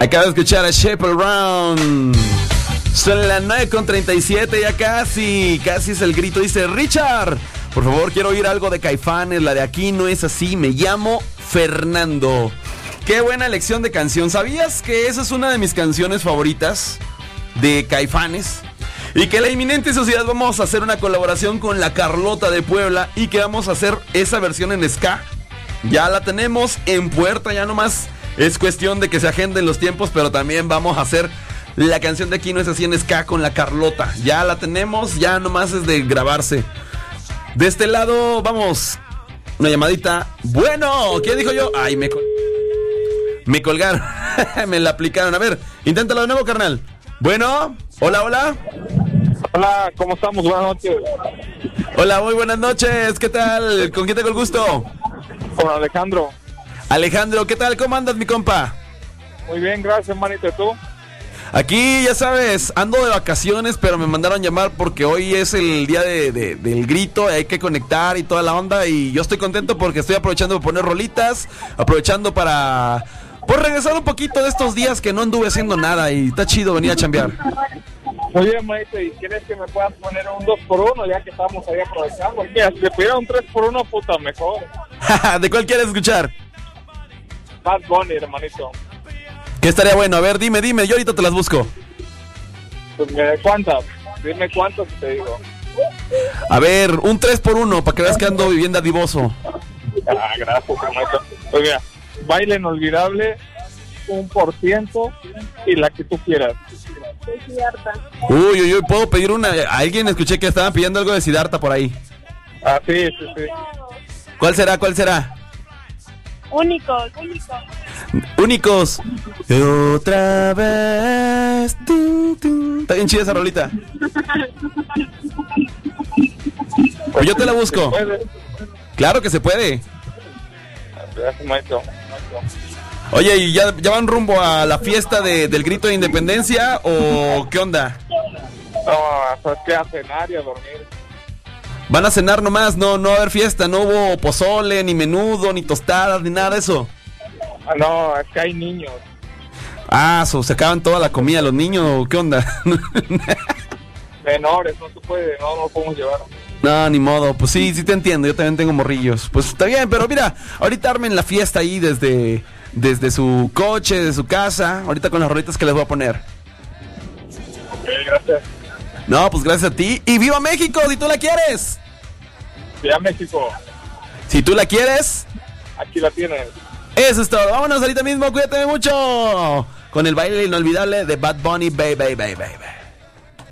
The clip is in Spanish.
Acabo de escuchar a Shape Around. Son las 9:37, ya casi es el grito. Dice Richard, por favor, quiero oír algo de Caifanes, la de Aquí no es así, me llamo Fernando. Qué buena elección de canción. ¿Sabías que esa es una de mis canciones favoritas de Caifanes? Y que la inminente sociedad vamos a hacer una colaboración con la Carlota de Puebla y que vamos a hacer esa versión en ska. Ya la tenemos en puerta, ya nomás es cuestión de que se agenden los tiempos, pero también vamos a hacer la canción de Aquí no es así en ska con la Carlota. Ya la tenemos, ya nomás es de grabarse. De este lado, vamos, una llamadita. Bueno, ¿quién dijo yo? Ay, me colgaron, me la aplicaron. A ver, inténtalo de nuevo, carnal. Bueno, hola. Hola, ¿cómo estamos? Buenas noches. Hola, muy buenas noches, ¿qué tal? ¿Con quién tengo el gusto? Con Alejandro. Alejandro, ¿qué tal? ¿Cómo andas, mi compa? Muy bien, gracias, manito. ¿Y tú? Aquí, ya sabes, ando de vacaciones, pero me mandaron llamar porque hoy es el día del grito, hay que conectar y toda la onda, y yo estoy contento porque estoy aprovechando de poner rolitas, aprovechando para regresar un poquito de estos días que no anduve haciendo nada y está chido venir a chambear. Muy bien, manito, ¿y quieres que me puedas poner un 2x1 ya que estamos ahí aprovechando? Mira, si te pidiera un 3x1, puta, mejor. ¿De cuál quieres escuchar? Bad Bunny, hermanito. ¿Qué estaría bueno? A ver, dime, yo ahorita te las busco. Pues ¿cuántas? Dime cuántas y te digo. A ver, un 3x1 para que veas que ando viviendo adivoso. Gracias, hermanito. Pues mira, Baile Inolvidable, 1% y la que tú quieras. Uy, puedo pedir una. Alguien escuché que estaban pidiendo algo de Siddhartha por ahí. Ah, sí. ¿Cuál será? Únicos. Otra vez. Está bien chida esa rolita. Pues yo te la busco. Claro que se puede. Gracias, maestro. Oye, ¿y ya van rumbo a la fiesta del grito de independencia o qué onda? No, pues que a cenar y a dormir. Van a cenar nomás, no va a haber fiesta, no hubo pozole, ni menudo, ni tostadas, ni nada de eso. No, es que hay niños. Se acaban toda la comida los niños, ¿qué onda? Menores, no se puede, no lo podemos llevar. No, ni modo, pues sí te entiendo, yo también tengo morrillos. Pues está bien, pero mira, ahorita armen la fiesta ahí desde su coche, de su casa, ahorita con las rolitas que les voy a poner. Ok, gracias. No, pues gracias a ti. ¡Y viva México, si tú la quieres! Viva México. Si tú la quieres, aquí la tienes. Eso es todo, vámonos ahorita mismo, cuídate mucho. Con el baile inolvidable de Bad Bunny, baby.